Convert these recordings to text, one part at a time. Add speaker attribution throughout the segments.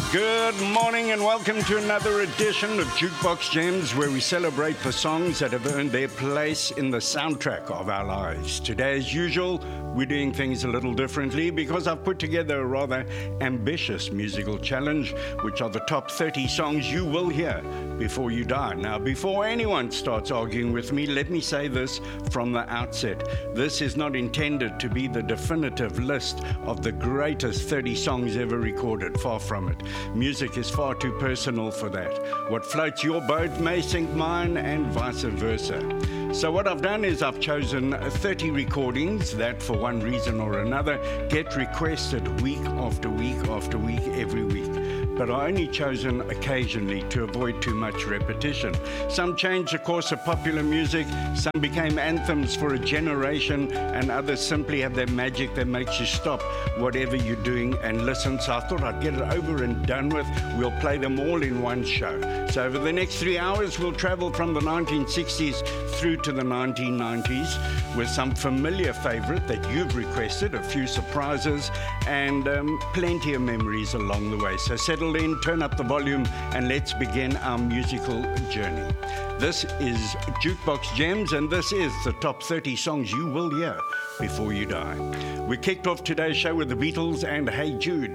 Speaker 1: Good morning and welcome to another edition of Jukebox Gems, where we celebrate the songs that have earned their place in the soundtrack of our lives. Today, as usual, we're doing things a little differently because I've put together a rather ambitious musical challenge, which are the top 30 songs you will hear before you die. Now, before anyone starts arguing with me, let me say this from the outset. This is not intended to be the definitive list of the greatest 30 songs ever recorded, far from it. Music is far too personal for that. What floats your boat may sink mine, and vice versa. So what I've done is I've chosen 30 recordings that, for one reason or another, get requested week after week after week, every week. But I only chosen occasionally to avoid too much repetition. Some changed the course of popular music, some became anthems for a generation, and others simply have that magic that makes you stop whatever you're doing and listen. So I thought I'd get it over and done with. We'll play them all in one show. So over the next 3 hours, we'll travel from the 1960s through to the 1990s with some familiar favorite that you've requested, a few surprises, and plenty of memories along the way. So settle in, turn up the volume, and let's begin our musical journey. This is Jukebox Gems, and this is the top 30 songs you will hear before you die. We kicked off today's show with the Beatles and Hey Jude.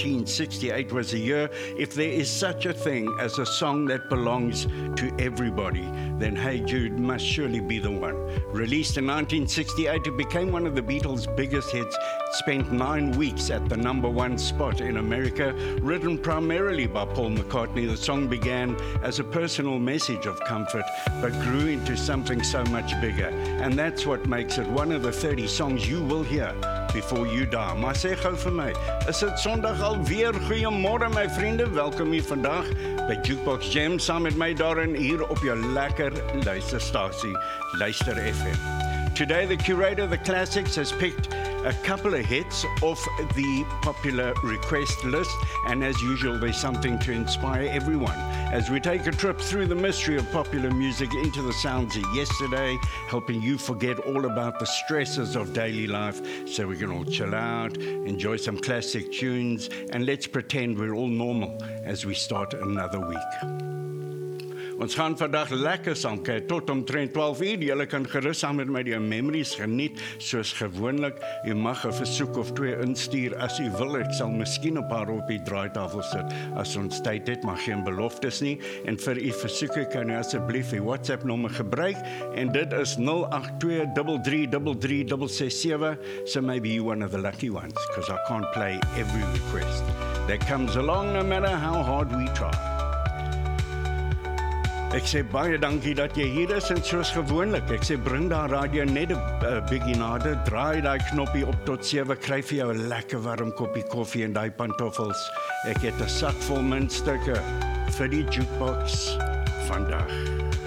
Speaker 1: 1968 was the year. If there is such a thing as a song that belongs to everybody, then Hey Jude must surely be the one. Released in 1968, it became one of the Beatles' biggest hits. It spent 9 weeks at the #1 spot in America. Written primarily by Paul McCartney, the song began as a personal message of comfort, but grew into something so much bigger. And that's what makes it one of the 30 songs you will hear before you die. Maar sê gou vir my, is dit Sondag alweer? Goeiemôre my vriende, welkom hier vandag by Jukebox Gems saam met my daarin hier op jou lekker luisterstasie, Luister FM. Today, the curator of the classics has picked a couple of hits off the popular request list, and as usual, there's something to inspire everyone as we take a trip through the mystery of popular music into the sounds of yesterday, helping you forget all about the stresses of daily life so we can all chill out, enjoy some classic tunes, and let's pretend we're all normal as we start another week. Ons gaan vandag lekker saam kyk tot omtrent 12 uur. Julle kan gerus saam met my die memories geniet soos gewoonlik. U mag 'n versoek of 2 instuur as u wil. Ek sal miskien 'n paar op die draaitafel sit as ons tyd het, maar geen beloftes nie. En vir u versoeke kan u asseblief die WhatsApp nommer gebruik, en dit is 082333367. So maybe you one of the lucky ones, because I can't play every request that comes along, no matter how hard we try. Ek sê baie dankie dat jy hier is, en soos gewoonlik, ek sê bring daar radio net 'n bietjie nader, draai daai knoppie op tot 7, kry vir jou 'n lekker warm koppie koffie en daai pantoffels. Ek het 'n sak vol muntstukke vir die jukebox vandag.